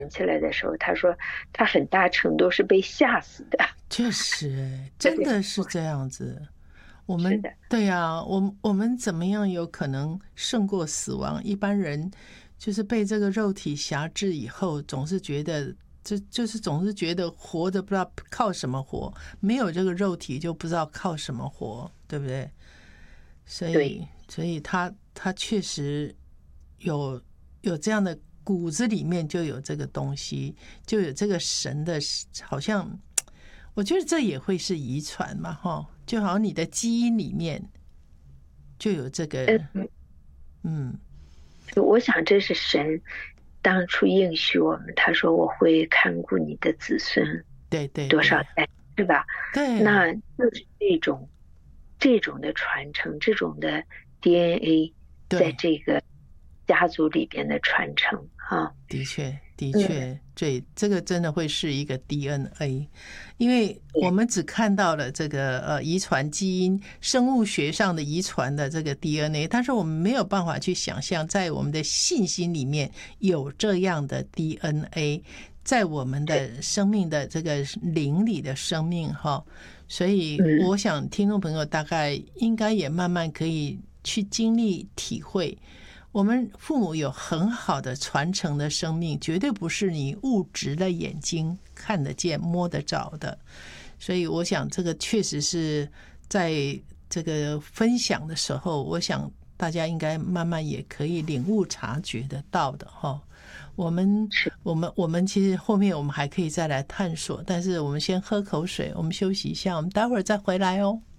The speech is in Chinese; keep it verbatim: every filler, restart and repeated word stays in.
起来的时候，他说他很大程度是被吓死的。 确实，真的是这样子。我们是的， 对呀，我我们怎么样有可能胜过死亡？一般人就是被这个肉体辖制以后，总是觉得，就就是总是觉得活着不知道靠什么活，没有这个肉体就不知道靠什么活，对不对？所对， 以，所以他他确实有有这样的骨子里面就有这个东西，就有这个神的，好像我觉得这也会是遗传嘛，哈，就好像你的基因里面就有这个， 嗯， 嗯， 我想这是神当初应许我们，他说我会看顾你的子孙对对对多少代，是吧？ 对那就是这种这种的传承，这种的 D N A 在对， 这个家族里边的传承啊。 的确，的嗯， 确，对，这个真的会是一个 D N A，因为我对， 们只看到了这个呃遗传基因、生物学上的遗传的这个 D N A，但是我们没有办法去想象，在我们的信心里面有这样的 D N A，在我们是， 的生命的这个灵里的生命哈，所以嗯， 我想听众朋友大概应该也慢慢可以去经历体会。我们父母有很好的传承的生命，绝对不是你物质的眼睛看得见、摸得着的。所以，我想这个确实是在这个分享的时候，我想大家应该慢慢也可以领悟、察觉得到的哈。我们、 是， 我们、我们其实后面我们还可以再来探索，但是我们先喝口水，我们休息一下，我们待会儿再回来哦。